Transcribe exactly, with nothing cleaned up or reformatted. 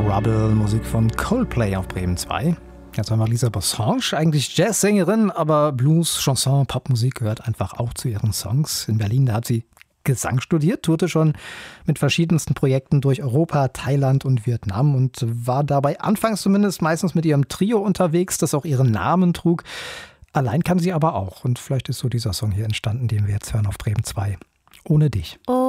Rubble, Musik von Coldplay auf Bremen zwei. Jetzt haben wir Lisa Boursange, eigentlich Jazzsängerin, aber Blues, Chanson, Popmusik gehört einfach auch zu ihren Songs. In Berlin, da hat sie Gesang studiert, tourte schon mit verschiedensten Projekten durch Europa, Thailand und Vietnam und war dabei anfangs zumindest meistens mit ihrem Trio unterwegs, das auch ihren Namen trug. Allein kann sie aber auch und vielleicht ist so dieser Song hier entstanden, den wir jetzt hören auf Bremen zwei. Ohne dich. Oh.